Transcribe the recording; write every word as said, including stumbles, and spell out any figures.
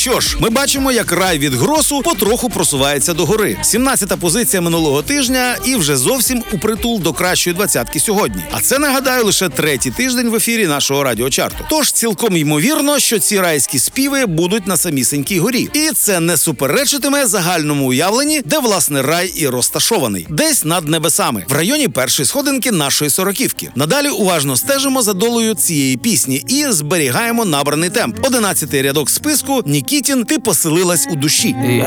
що ж, ми бачимо, як рай від Гросу потроху просувається догори. сімнадцята позиція минулого тижня і вже зовсім у притул до кращої двадцятки сьогодні. А це, нагадаю, лише третій тиждень в ефірі нашого радіочарту. Тож цілком ймовірно, що ці райські співи будуть на самісінькій горі. І це не суперечитиме загальному уявленні, де, власне, рай і розташований. Десь над небесами, в районі першої сходинки нашої сороківки. Надалі уважно стежимо за долею цієї пісні і зберігаємо набраний темп. Одинадцятий рядок списку «Нікітін, ти поселилась у душі».